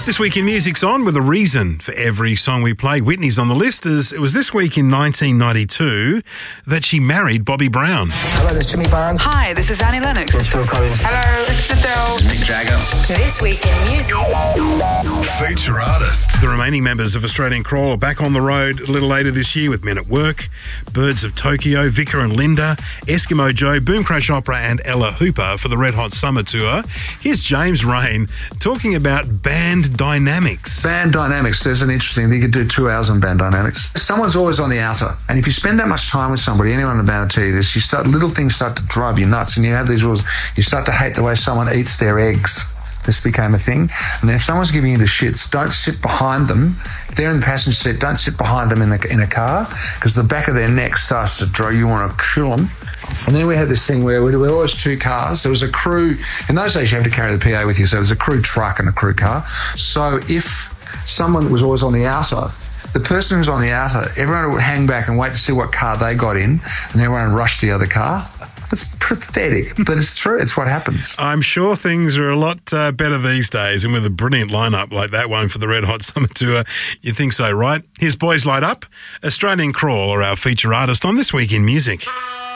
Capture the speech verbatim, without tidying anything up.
This Week in Music's on with a reason for every song we play. Whitney's on the list as it was this week in nineteen ninety-two that she married Bobby Brown. Hello, this is Jimmy Barnes. Hi, this is Annie Lennox. This is Phil Collins. Hello, this is Adele. Mick Jagger. This Week in Music. Feature artist. The remaining members of Australian Crawl are back on the road a little later this year with Men at Work, Birds of Tokyo, Vicar and Linda, Eskimo Joe, Boom Crash Opera and Ella Hooper for the Red Hot Summer Tour. Here's James Rain talking about band dynamics. Band dynamics, there's an interesting, you could do two hours on band dynamics. Someone's always on the outer, and if you spend that much time with somebody, anyone in the band will tell you this, you start, little things start to drive you nuts, and you have these rules. You start to hate the way someone eats their eggs. This became a thing. And then if someone's giving you the shits, don't sit behind them. If they're in the passenger seat, don't sit behind them in, the, in a car, because the back of their neck starts to draw. You want to kill them. And then we had this thing where we were always two cars. There was a crew. In those days, you had to carry the P A with you. So there was a crew truck and a crew car. So if someone was always on the outer, the person who was on the outer, everyone would hang back and wait to see what car they got in, and everyone would rush to the other car. It's pathetic, but it's true. It's what happens. I'm sure things are a lot uh, better these days, and with a brilliant lineup like that one for the Red Hot Summer Tour, you think so, right? Here's Boys Light Up. Australian Crawl are our feature artist on This Week in Music.